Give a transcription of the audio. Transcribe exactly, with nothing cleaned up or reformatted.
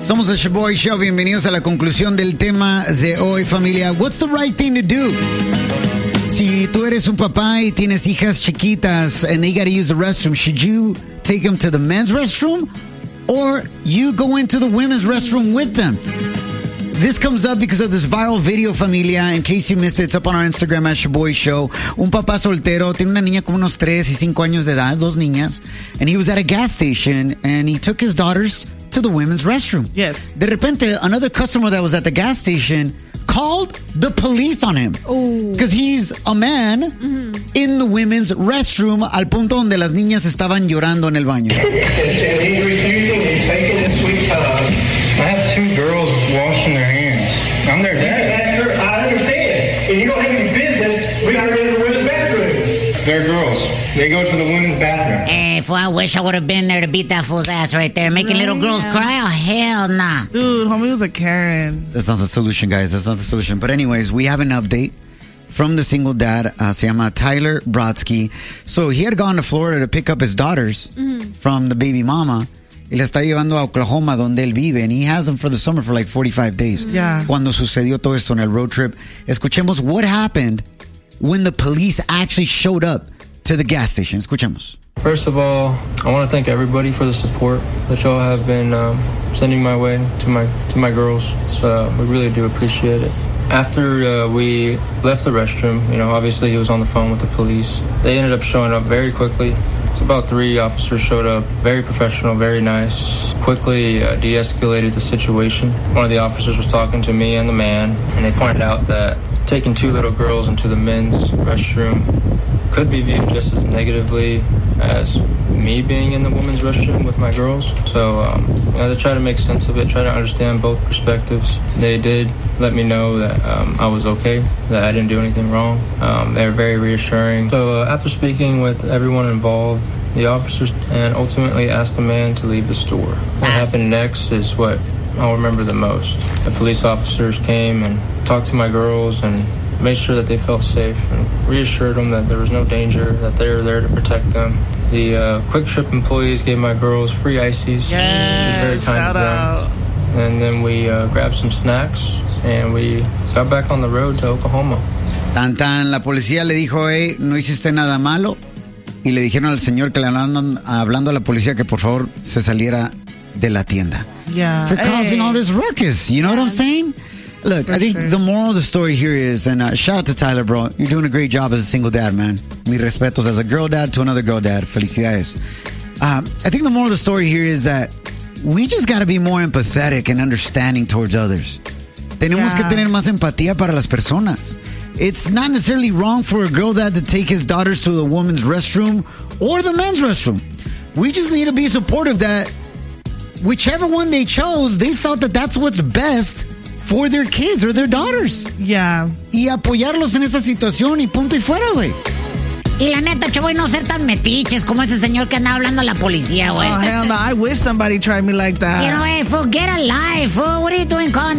Somos el Shaboy Show. Bienvenidos a la conclusión del tema de hoy, familia. What's the right thing to do? Si tú eres un papá y tienes hijas chiquitas and they gotta use the restroom, should you take them to the men's restroom or you go into the women's restroom with them? This comes up because of this viral video, familia. In case you missed it, it's up on our Instagram at Shaboy Show. Un papá soltero tiene una niña como unos tres y cinco años de edad, dos niñas, and he was at a gas station and he took his daughters to the women's restroom. Yes. De repente, another customer that was at the gas station called the police on him. Because he's a man mm-hmm. in the women's restroom, al punto donde las niñas estaban llorando en el baño. And he's refusing, he's taking his sweet time. I have two girls washing their hands. I'm their dad. That's her, I understand. If you don't have any business, we gotta go to the women's bathroom. They're girls. They go to the women's bathroom. Hey, fool, I wish I would have been there to beat that fool's ass right there. Making Right, little girls yeah. cry? Oh, hell nah. Dude, homie was a Karen. That's not the solution, guys. That's not the solution. But anyways, we have an update from the single dad. Uh, se llama Tyler Brodsky. So he had gone to Florida to pick up his daughters mm-hmm. from the baby mama. Y la está llevando a Oklahoma, donde él vive. And he has them for the summer for like forty-five days. Yeah. Cuando sucedió todo esto en el road trip. Escuchemos what happened when the police actually showed up to the gas station. Escuchemos. First of all, I want to thank everybody for the support that y'all have been um, sending my way to my to my girls. So, uh, we really do appreciate it. After uh, we left the restroom, you know, obviously he was on the phone with the police. They ended up showing up very quickly. So about three officers showed up, very professional, very nice. Quickly uh, de-escalated the situation. One of the officers was talking to me and the man, and they pointed out that taking two little girls into the men's restroom could be viewed just as negatively as me being in the women's restroom with my girls. So, um, you know, they try to make sense of it, try to understand both perspectives. They did let me know that um, I was okay, that I didn't do anything wrong. Um, they were very reassuring. So, uh, after speaking with everyone involved, the officers and ultimately asked the man to leave the store. What happened next is what I'll remember the most. The police officers came and talked to my girls and made sure that they felt safe and reassured them that there was no danger, that they were there to protect them. The uh, Quick Trip employees gave my girls free ices, Yes, which was very kind shout of them. out. And then we uh, grabbed some snacks and we got back on the road to Oklahoma. Tan tan, la policía le dijo, hey, no hiciste nada malo. Y le dijeron al señor que le andan hablando a la policía que por favor se saliera de la tienda. Yeah. For causing Hey. all this ruckus. You know what I'm saying? Look, For I think sure. the moral of the story here is, and uh, shout out to Tyler, bro. You're doing a great job as a single dad, man. Mi respetos as a girl dad to another girl dad. Felicidades. Um, I think the moral of the story here is that we just got to be more empathetic and understanding towards others. Tenemos Yeah. que tener más empatía para las personas. It's not necessarily wrong for a girl dad to take his daughters to the woman's restroom or the men's restroom. We just need to be supportive that whichever one they chose, they felt that that's what's best for their kids or their daughters. Yeah. Y apoyarlos en esa situación y punto y fuera, güey. Y la neta, chavo, y no ser tan metiches como ese señor que andaba hablando a la policía, güey. Oh, hell no. I wish somebody tried me like that. You know, hey, fool, get a life, fool. What are you doing calling